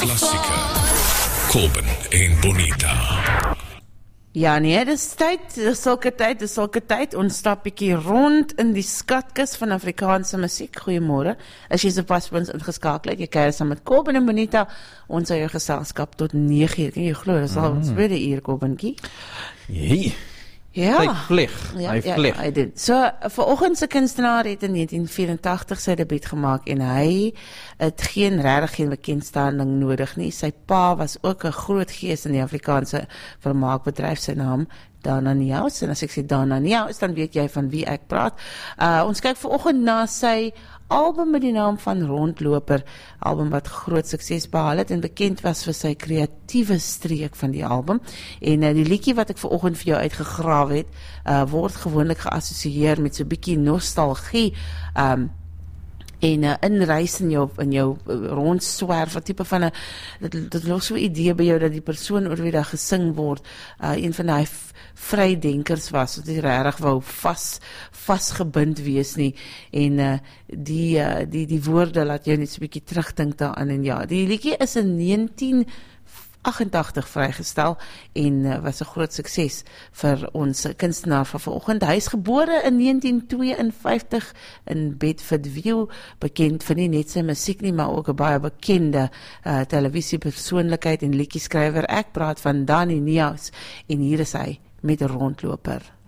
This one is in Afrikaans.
Klassieke. Kobben en Bonita. Ja nee, dis sulke tyd, ons stap bietjie rond in die skatkis van Afrikaanse musiek. Goeiemôre, as jy sopas by ons ingeskakel het, jy kuier saam met Kobben en Bonita, ons hou jou geselskap tot 9:00, kan jy glo, dis al ons tweede uur, Kobbenkie. Jee. Ja. Hy vlieg. Hy doen. So, vanoggend se kunstenaar het in 1984 sy debuut gemaak en hy het regtig geen bekendstanding nodig nie. Sy pa was ook 'n groot gees in die Afrikaanse vermaakbedryf, sy naam Dana Nieuws, en as ek sê Dana Nieuws, dan weet jy van wie ek praat. Ons kyk vanoggend na sy album met die naam van Rondloper, album wat groot sukses behaal het en bekend was vir sy kreatiewe streek van die album. En die liedjie wat ek vanoggend vir jou uitgegrawe het, word gewoonlik geassosieer met so 'n bietjie nostalgie, en inreis in jou rondswerf, wat tipe van dit los so 'n idee by jou dat die persoon oor wie daar gesing word, een van die vrydenkers was, wat nie regtig wou vasgebind wees nie, en die woorde laat jou net so 'n bietjie terugdink daaraan. En ja, die liedjie is in 1988 vrygestel en was 'n groot sukses vir ons kunstenaar van vanoggend. Hy is gebore in 1952 in Bedfordview, bekend vir nie net sy musiek nie, maar ook 'n baie bekende televisiepersoonlikheid en liedjieskrywer. Ek praat van Dani Nieuws en hier is hy met 'n Rondloper.